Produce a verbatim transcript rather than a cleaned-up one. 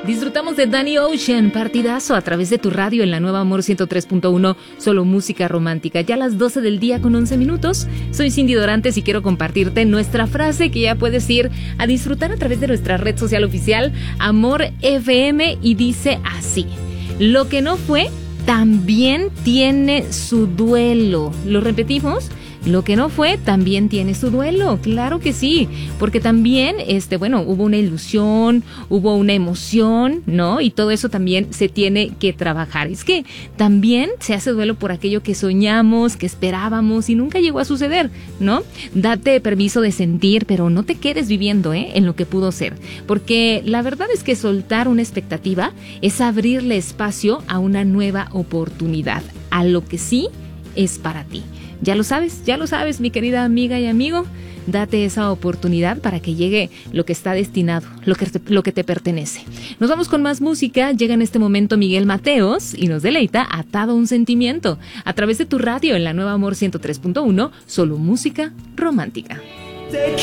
Disfrutamos de Danny Ocean, partidazo a través de tu radio en la nueva Amor ciento tres punto uno, solo música romántica. Ya a las doce del día con once minutos. Soy Cindy Dorantes y quiero compartirte nuestra frase que ya puedes ir a disfrutar a través de nuestra red social oficial, Amor F M, y dice así: lo que no fue, también tiene su duelo. ¿Lo repetimos? Lo que no fue también tiene su duelo, claro que sí, porque también, este, bueno, hubo una ilusión, hubo una emoción, ¿no? Y todo eso también se tiene que trabajar. Es que también se hace duelo por aquello que soñamos, que esperábamos y nunca llegó a suceder, ¿no? Date permiso de sentir, pero no te quedes viviendo, ¿eh? En lo que pudo ser, porque la verdad es que soltar una expectativa es abrirle espacio a una nueva oportunidad, a lo que sí es para ti. Ya lo sabes, ya lo sabes, mi querida amiga y amigo. Date esa oportunidad para que llegue lo que está destinado, lo que, lo que te pertenece. Nos vamos con más música. Llega en este momento Miguel Mateos y nos deleita Atado a un sentimiento a través de tu radio en la nueva Amor ciento tres punto uno, solo música romántica. Te